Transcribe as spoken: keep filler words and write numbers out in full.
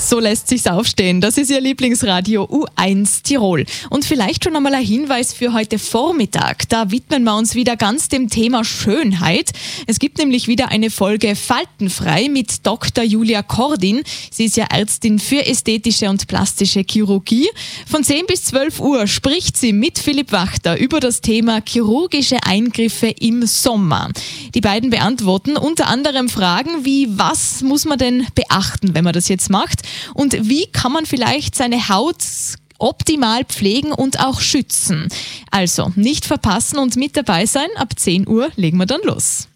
So lässt sich's aufstehen. Das ist Ihr Lieblingsradio U eins Tirol. Und vielleicht schon einmal ein Hinweis für heute Vormittag. Da widmen wir uns wieder ganz dem Thema Schönheit. Es gibt nämlich wieder eine Folge Faltenfrei mit Doktor Julia Kordin. Sie ist ja Ärztin für ästhetische und plastische Chirurgie. Von zehn bis zwölf Uhr spricht sie mit Philipp Wachter über das Thema chirurgische Eingriffe im Sommer. Die beiden beantworten unter anderem Fragen wie, was muss man denn beachten, wenn man das jetzt macht? Und wie kann man vielleicht seine Haut optimal pflegen und auch schützen? Also nicht verpassen und mit dabei sein. Ab zehn Uhr legen wir dann los.